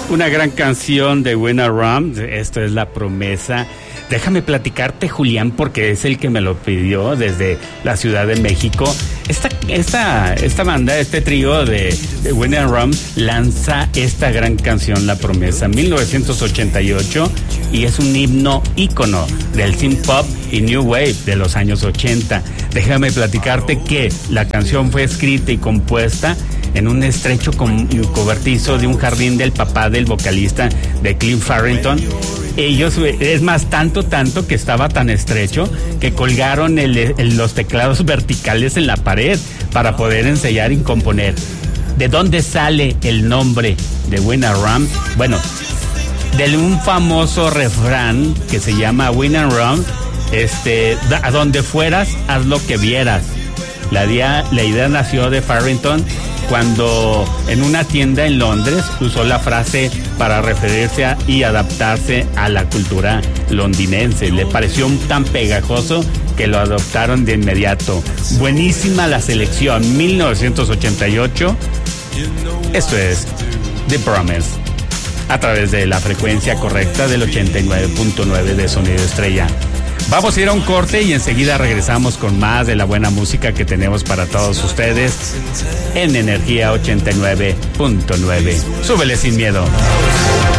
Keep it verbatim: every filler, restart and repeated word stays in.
Una gran canción de Winner Rum. Esto es La Promesa. Déjame platicarte, Julián, porque es el que me lo pidió desde la Ciudad de México. Esta, esta, esta banda, este trío de, de Winner Rum lanza esta gran canción, La Promesa, en mil novecientos ochenta y ocho, y es un himno ícono del synth pop y new wave de los años ochenta. Déjame platicarte que la canción fue escrita y compuesta en un estrecho cobertizo de un jardín del papá del vocalista de Cliff Farrington. Ellos, es más, tanto, tanto que estaba tan estrecho que colgaron el, el, los teclados verticales en la pared para poder ensayar y componer. ¿De dónde sale el nombre de Winner Rum? Bueno, de un famoso refrán que se llama Winner Rum, este, a donde fueras, haz lo que vieras. La idea, la idea nació de Farrington cuando en una tienda en Londres usó la frase para referirse a y adaptarse a la cultura londinense. Le pareció tan pegajoso que lo adoptaron de inmediato. Buenísima la selección, mil novecientos ochenta y ocho. Esto es The Promise, a través de la frecuencia correcta del ochenta y nueve punto nueve de Sonido Estrella. Vamos a ir a un corte y enseguida regresamos con más de la buena música que tenemos para todos ustedes en Energía ochenta y nueve punto nueve. Súbele sin miedo.